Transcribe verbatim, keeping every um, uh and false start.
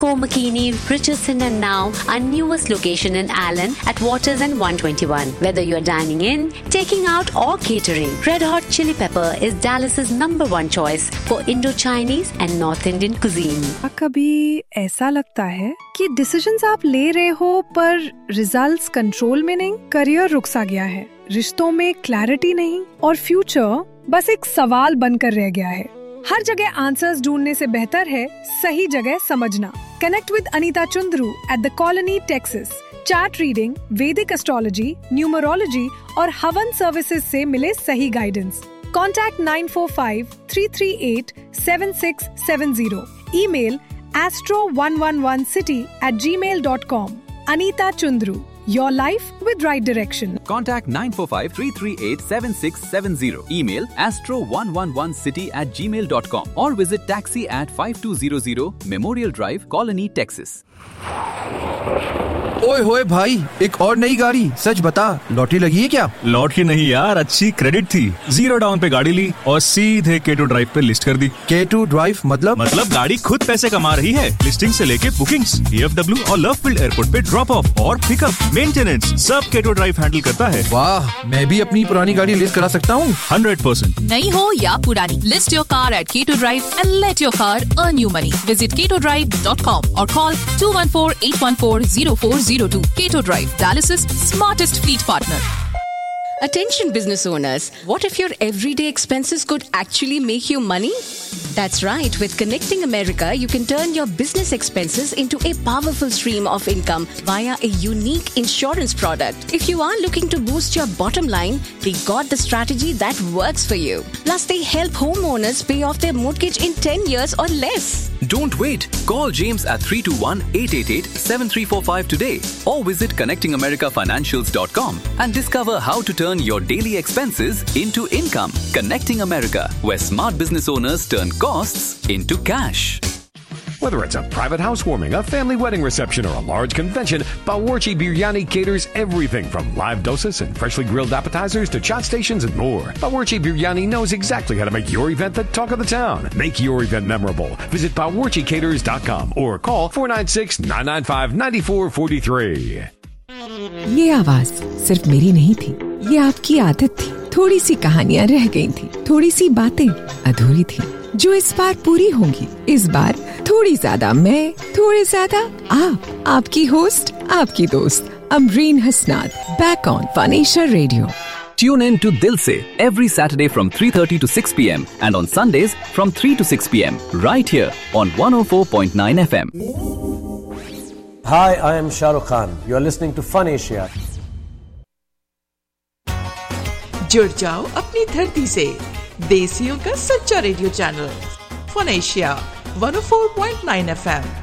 McKinney, Richardson and now our newest location in Allen at Waters and one twenty-one. Whether you're dining in, taking out or catering, Red Hot Chili Pepper is Dallas's number one choice for Indo-Chinese and North Indian cuisine. कभी ऐसा लगता है कि decisions आप ले रहे हो पर रिजल्ट्स कंट्रोल में नहीं, करियर रुक सा गया है, रिश्तों में क्लैरिटी नहीं और फ्यूचर बस एक सवाल बनकर रह गया है। हर जगह आंसर्स ढूंढने से बेहतर है सही जगह समझना। Connect with Anita Chundru at the colony Texas. Chart reading, वैदिक एस्ट्रोलॉजी, न्यूमरोलॉजी और हवन सर्विसेज से मिले सही guidance. Contact nine four five three three eight seven six seven zero. Email astro one one one city at gmail dot com. Anita Chundru, your life with right direction. Contact nine four five three three eight seven six seven zero. Email astro one one one city at gmail dot com or visit taxi at five two zero zero Memorial Drive, Colony, Texas. ओए होए भाई, एक और नई गाड़ी। सच बता, lottery लगी है क्या? लॉटरी नहीं यार, अच्छी क्रेडिट थी। जीरो डाउन पे गाड़ी ली और सीधे के टू ड्राइव पे लिस्ट कर दी। के टू ड्राइव मतलब? मतलब गाड़ी खुद पैसे कमा रही है। लिस्टिंग से लेके बुकिंग्स, ई एफ डब्ल्यू और लवफील्ड एयरपोर्ट पे ड्रॉप ऑफ और पिकअप, मेंटेनेंस सब के टू ड्राइव हैंडल करता है। वाह, मैं भी अपनी पुरानी गाड़ी लिस्ट करा सकता हूँ। Hundred percent. नई हो या पुरानी, लिस्ट योर कार एट के to drive and let your car earn you money. Visit के टू ड्राइव डॉट कॉम और call to one four eight one four zero four zero to. के to Drive, Dallas's smartest fleet partner. Attention business owners, what if your everyday expenses could actually make you money? That's right, with Connecting America, you can turn your business expenses into a powerful stream of income via a unique insurance product. If you are looking to boost your bottom line, they got the strategy that works for you. Plus, they help homeowners pay off their mortgage in ten years or less. Don't wait. Call James at three two one eight eight eight seven three four five today or visit connecting america financials dot com and discover how to turn your daily expenses into income. Connecting America, where smart business owners turn costs into cash. Whether it's a private housewarming, a family wedding reception, or a large convention, Bawarchi Biryani caters everything from live dosas and freshly grilled appetizers to chat stations and more. Bawarchi Biryani knows exactly how to make your event the talk of the town. Make your event memorable. Visit bawarchi caters dot com or call four nine six nine nine five nine four four three. ये आवाज सिर्फ मेरी नहीं थी, ये आपकी आदत थी। थोड़ी सी कहानियां रह गई थी, थोड़ी सी बातें अधूरी थी, जो इस बार पूरी होंगी। इस बार थोड़ी ज्यादा मैं, थोड़ी ज्यादा आप, आपकी होस्ट, आपकी दोस्त अमरीन हसनात, back on fun Asia radio. Tune in to Dil Se every Saturday from three thirty to six p.m. and on Sundays from three to six p.m. right here on one oh four point nine F M. Hi, I am Shah Rukh Khan. You are listening to Fun Asia. जुड़ जाओ अपनी धरती से, देसियों का सच्चा radio channel fun Asia one oh four point nine F M.